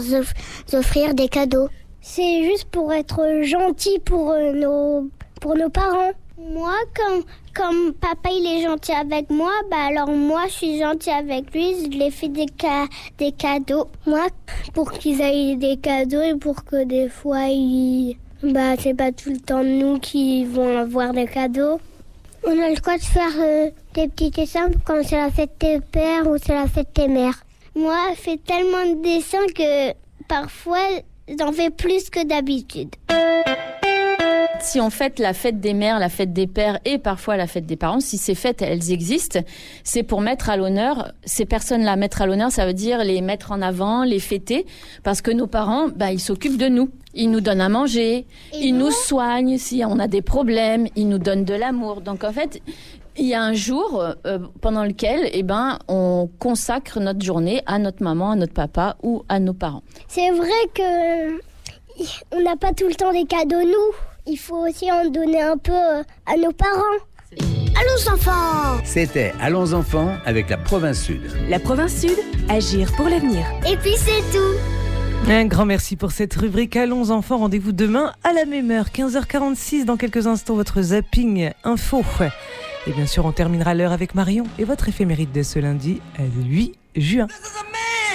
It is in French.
offrir des cadeaux. C'est juste pour être gentil pour nos parents. Moi, comme papa il est gentil avec moi, alors moi je suis gentil avec lui, je lui fais des cadeaux. Moi, pour qu'ils aient des cadeaux et pour que des fois c'est pas tout le temps nous qui vont avoir des cadeaux. On a le choix de faire des petits dessins quand c'est la fête des pères ou c'est la fête des mères. Moi, je fais tellement de dessins que parfois j'en fais plus que d'habitude. Si on fête la fête des mères, la fête des pères et parfois la fête des parents, si ces fêtes, elles existent, c'est pour mettre à l'honneur ces personnes-là. Mettre à l'honneur, ça veut dire les mettre en avant, les fêter, parce que nos parents, ils s'occupent de nous. Ils nous donnent à manger, ils nous soignent si on a des problèmes, ils nous donnent de l'amour. Donc en fait, il y a un jour pendant lequel on consacre notre journée à notre maman, à notre papa ou à nos parents. C'est vrai que on n'a pas tout le temps des cadeaux, nous. Il faut aussi en donner un peu à nos parents. Allons enfants! C'était Allons enfants avec la Province Sud. La Province Sud, agir pour l'avenir. Et puis c'est tout. Un grand merci pour cette rubrique Allons enfants. Rendez-vous demain à la même heure, 15h46. Dans quelques instants, votre zapping info. Et bien sûr, on terminera l'heure avec Marion et votre éphéméride de ce lundi 8 juin.